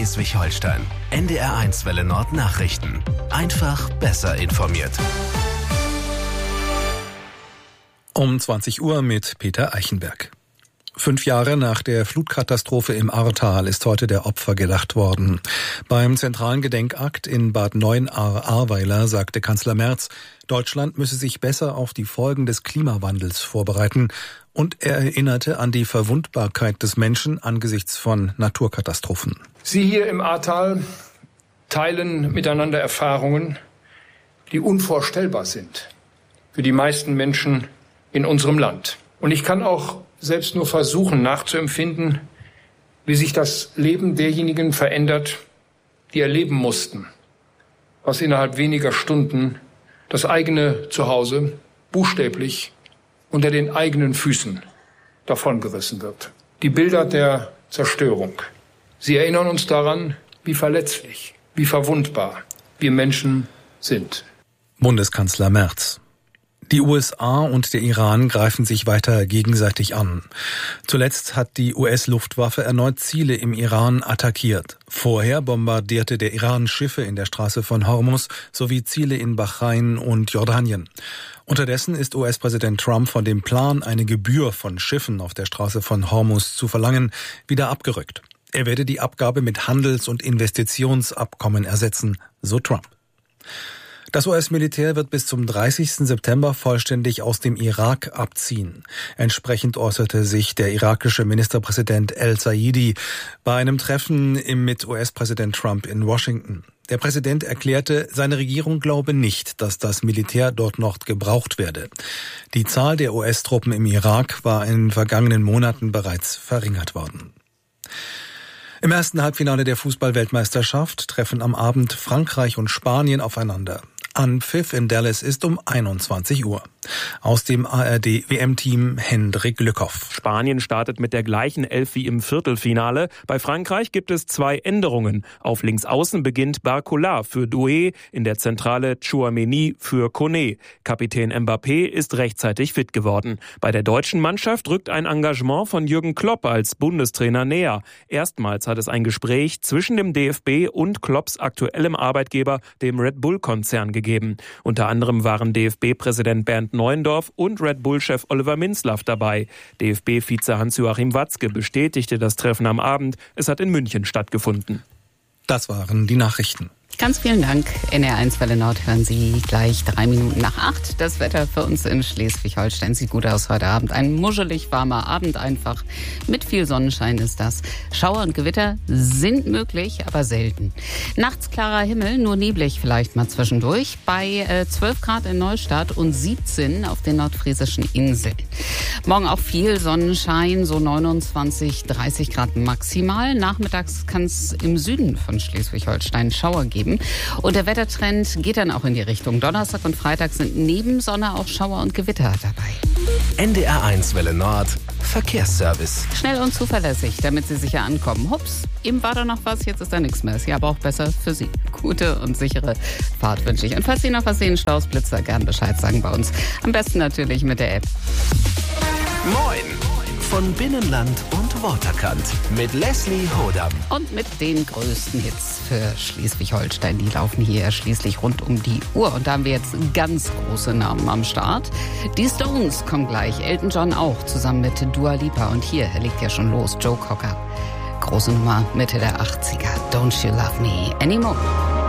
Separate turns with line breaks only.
Schleswig-Holstein. NDR1 Welle Nord Nachrichten. Einfach besser informiert.
Um 20 Uhr mit Peter Eichenberg. 5 Jahre nach der Flutkatastrophe im Ahrtal ist heute der Opfer gedacht worden. Beim zentralen Gedenkakt in Bad Neuenahr-Ahrweiler sagte Kanzler Merz, Deutschland müsse sich besser auf die Folgen des Klimawandels vorbereiten. Und er erinnerte an die Verwundbarkeit des Menschen angesichts von Naturkatastrophen.
Sie hier im Ahrtal teilen miteinander Erfahrungen, die unvorstellbar sind für die meisten Menschen in unserem Land. Und ich kann auch selbst nur versuchen nachzuempfinden, wie sich das Leben derjenigen verändert, die erleben mussten, was innerhalb weniger Stunden das eigene Zuhause buchstäblich unter den eigenen Füßen davongerissen wird. Die Bilder der Zerstörung, sie erinnern uns daran, wie verletzlich, wie verwundbar wir Menschen sind.
Bundeskanzler Merz. Die USA und der Iran greifen sich weiter gegenseitig an. Zuletzt hat die US-Luftwaffe erneut Ziele im Iran attackiert. Vorher bombardierte der Iran Schiffe in der Straße von Hormuz sowie Ziele in Bahrain und Jordanien. Unterdessen ist US-Präsident Trump von dem Plan, eine Gebühr von Schiffen auf der Straße von Hormuz zu verlangen, wieder abgerückt. Er werde die Abgabe mit Handels- und Investitionsabkommen ersetzen, so Trump. Das US-Militär wird bis zum 30. September vollständig aus dem Irak abziehen. Entsprechend äußerte sich der irakische Ministerpräsident El-Saidi bei einem Treffen mit US-Präsident Trump in Washington. Der Präsident erklärte, seine Regierung glaube nicht, dass das Militär dort noch gebraucht werde. Die Zahl der US-Truppen im Irak war in den vergangenen Monaten bereits verringert worden. Im ersten Halbfinale der Fußball-Weltmeisterschaft treffen am Abend Frankreich und Spanien aufeinander. Anpfiff in Dallas ist um 21 Uhr. Aus dem ARD-WM-Team Hendrik Lückhoff.
Spanien startet mit der gleichen Elf wie im Viertelfinale. Bei Frankreich gibt es 2 Änderungen. Auf Linksaußen beginnt Barcola für Doué, in der Zentrale Tchouaméni für Koné. Kapitän Mbappé ist rechtzeitig fit geworden. Bei der deutschen Mannschaft rückt ein Engagement von Jürgen Klopp als Bundestrainer näher. Erstmals hat es ein Gespräch zwischen dem DFB und Klopps aktuellem Arbeitgeber, dem Red Bull-Konzern, gegeben. Unter anderem waren DFB-Präsident Bernd Neuendorf und Red Bull-Chef Oliver Minzlaff dabei. DFB-Vize Hans-Joachim Watzke bestätigte das Treffen am Abend. Es hat in München stattgefunden.
Das waren die Nachrichten.
Ganz vielen Dank. NDR1 Welle Nord hören Sie gleich 3 Minuten nach 8. Das Wetter für uns in Schleswig-Holstein sieht gut aus heute Abend. Ein muschelig warmer Abend einfach. Mit viel Sonnenschein ist das. Schauer und Gewitter sind möglich, aber selten. Nachts klarer Himmel, nur neblig vielleicht mal zwischendurch. Bei 12 Grad in Neustadt und 17 auf den nordfriesischen Inseln. Morgen auch viel Sonnenschein, so 29, 30 Grad maximal. Nachmittags kann es im Süden von Schleswig-Holstein Schauer geben. Und der Wettertrend geht dann auch in die Richtung. Donnerstag und Freitag sind neben Sonne auch Schauer und Gewitter dabei.
NDR1 Welle Nord Verkehrsservice.
Schnell und zuverlässig, damit Sie sicher ankommen. Hups, eben war da noch was, jetzt ist da nichts mehr. Ist ja aber auch besser für Sie. Gute und sichere Fahrt wünsche ich. Und falls Sie noch was sehen, Staus, Blitzer, gern Bescheid sagen bei uns. Am besten natürlich mit der App.
Moin! Von Binnenland und Waterkant mit Leslie Hodam.
Und mit den größten Hits für Schleswig-Holstein. Die laufen hier schließlich rund um die Uhr. Und da haben wir jetzt ganz große Namen am Start. Die Stones kommen gleich, Elton John auch, zusammen mit Dua Lipa. Und hier legt ja schon los, Joe Cocker. Große Nummer, Mitte der 80er. Don't You Love Me Anymore.